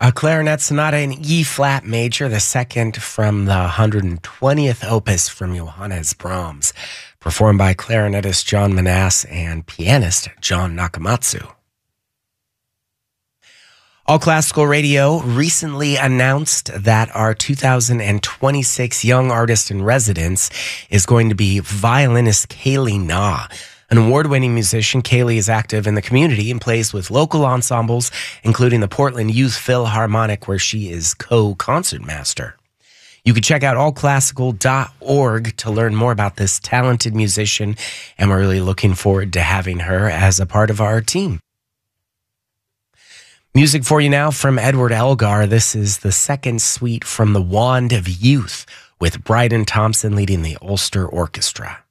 A clarinet sonata in E flat major, the second from the 120th opus from Johannes Brahms, performed by clarinetist John Manasse and pianist John Nakamatsu. All Classical Radio recently announced that our 2026 Young Artist in Residence is going to be violinist Kaylee Na. An award-winning musician, Kaylee is active in the community and plays with local ensembles, including the Portland Youth Philharmonic, where she is co-concertmaster. You can check out allclassical.org to learn more about this talented musician, and we're really looking forward to having her as a part of our team. Music for you now from Edward Elgar. This is the second suite from The Wand of Youth, with Bryden Thompson leading the Ulster Orchestra.